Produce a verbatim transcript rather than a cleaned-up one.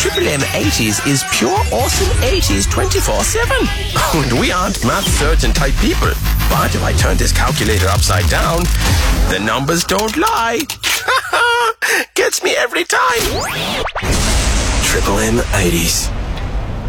Triple M eighties is pure awesome eighties twenty-four seven. And we aren't math surgeon type people. But if I turn this calculator upside down, the numbers don't lie. Gets me every time. Triple M eighties.